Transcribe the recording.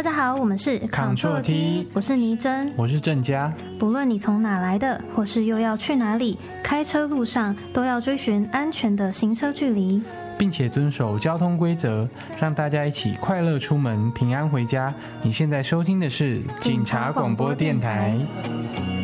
大家好，我们是 Ctrl T， 我是倪真， 我是郑佳。 不论你从哪来的，或是又要去哪里，开车路上都要追寻安全的行车距离， 并且遵守交通规则，让大家一起快乐出门，平安回家。你现在收听的是警察广播电台。